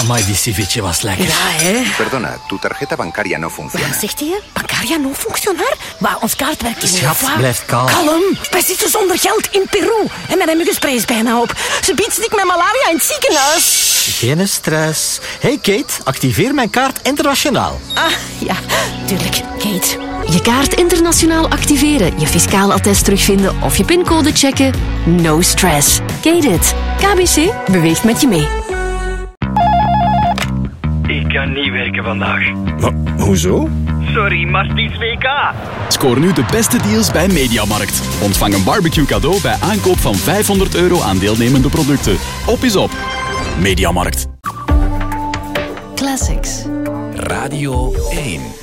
Amai, die ceviche was lekker. Ja, hè? Perdona, tu tarjeta bancaria no funciona. Wat zegt hij? Bancaria non functionar? Maar ons kaart werkt niet. Schat, blijf kalm. Kalm. Wij zitten zonder geld in Peru. En mijn muggenspray is bijna op. Ze biedt ik met malaria in het ziekenhuis. Geen stress. Hey Kate, activeer mijn kaart internationaal. Ah, ja, tuurlijk. Kate. Je kaart internationaal activeren, je fiscaal attest terugvinden of je pincode checken. No stress. Kate it. KBC beweegt met je mee. Ik kan niet werken vandaag. Maar, hoezo? Sorry, maar het is WK. Scoor nu de beste deals bij Mediamarkt. Ontvang een barbecue cadeau bij aankoop van €500 aan deelnemende producten. Op is op. Mediamarkt. Classics. Radio 1.